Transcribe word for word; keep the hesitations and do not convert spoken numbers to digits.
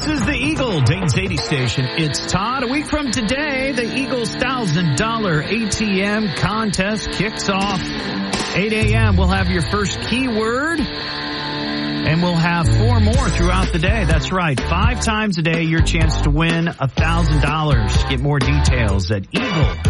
This is the Eagle, Dayton's eighty station. It's Todd. A week from today, the Eagles' one thousand dollars A T M contest kicks off. eight a.m. We'll have your first keyword, and we'll have four more throughout the day. That's right. Five times a day, your chance to win one thousand dollars. Get more details at Eagle.